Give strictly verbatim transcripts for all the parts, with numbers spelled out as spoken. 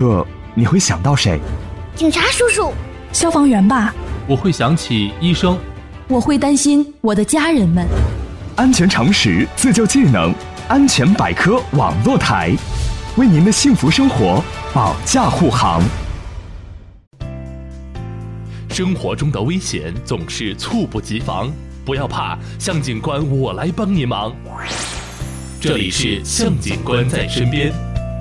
刻，你会想到谁？ 警察叔叔。 消防员吧。 我会想起医生。 我会担心我的家人们。 安全常识，自救技能，安全百科网络台，为您的幸福生活保驾护航。 生活中的危险总是猝不及防，不要怕，向警官我来帮您忙。这里是向警官在身边。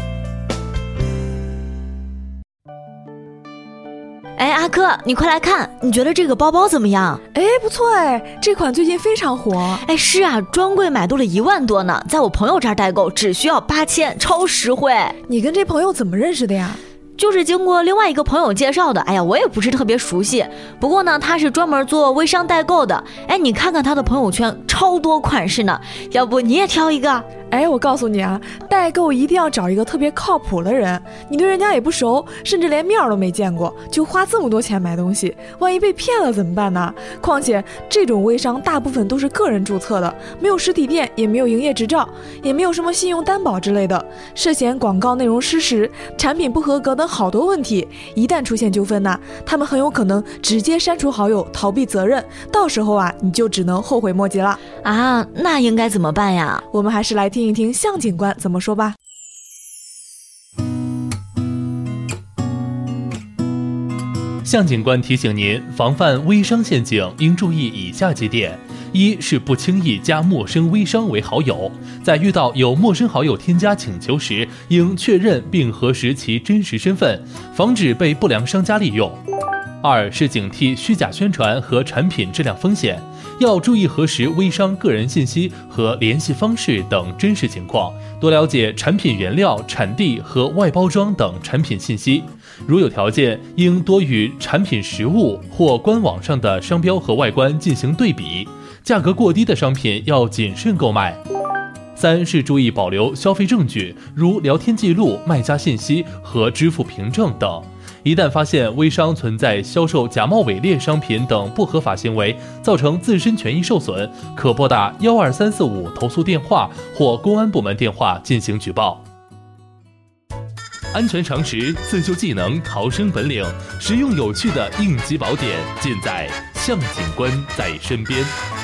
哎，阿珂，你快来看，你觉得这个包包怎么样？ 哎，不错哎，这款最近非常火。 哎，是啊，专柜买多了一万多呢，在我朋友这儿代购只需要八千，超实惠。 你跟这朋友怎么认识的呀？ 就是经过另外一个朋友介绍的。哎呀，我也不是特别熟悉，不过呢，他是专门做微商代购的。哎，你看看他的朋友圈，超多款式呢，要不你也挑一个？ 哎，我告诉你啊，代购一定要找一个特别靠谱的人，你对人家也不熟，甚至连面都没见过，就花这么多钱买东西，万一被骗了怎么办呢？况且这种微商大部分都是个人注册的，没有实体店，也没有营业执照，也没有什么信用担保之类的，涉嫌广告内容失实、产品不合格等好多问题。一旦出现纠纷呢，他们很有可能直接删除好友，逃避责任，到时候啊，你就只能后悔莫及了啊！那应该怎么办呀？ 我们还是来听一听向警官怎么说吧。 向警官提醒您，防范微商陷阱应注意以下几点：一是不轻易加陌生微商为好友，在遇到有陌生好友添加请求时，应确认并核实其真实身份，防止被不良商家利用。二是警惕虚假宣传和产品质量风险，要注意核实微商个人信息和联系方式等真实情况，多了解产品原料、产地和外包装等产品信息。如有条件，应多与产品实物或官网上的商标和外观进行对比，价格过低的商品要谨慎购买。三是注意保留消费证据，如聊天记录、卖家信息和支付凭证等。一旦发现微商存在销售假冒伪劣商品等不合法行为，造成自身权益受损，可拨打一二三四五投诉电话或公安部门电话进行举报。安全常识、自救技能、逃生本领，实用有趣的应急宝典，尽在向警官在身边。